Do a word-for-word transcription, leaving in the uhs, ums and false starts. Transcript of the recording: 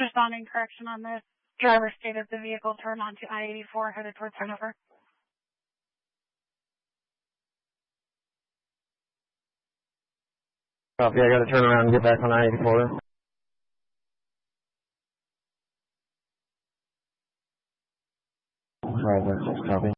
responding correction on this. Driver stated the vehicle turned onto I eighty-four headed towards Hanover. Copy, I gotta turn around and get back on I eighty-four. Alright, that's copy.